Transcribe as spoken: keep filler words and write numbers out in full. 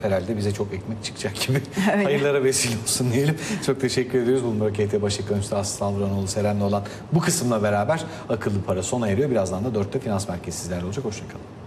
herhalde bize çok ekmek çıkacak gibi. Hayırlara vesile olsun diyelim. Çok teşekkür ediyoruz. Bloomberg K T Baş Ekonomisti Aslı Salvranoğlu Seren'le olan bu kısımla beraber akıllı para sona eriyor. Birazdan da dörtte Finans Merkezi sizlerle olacak. Hoşçakalın.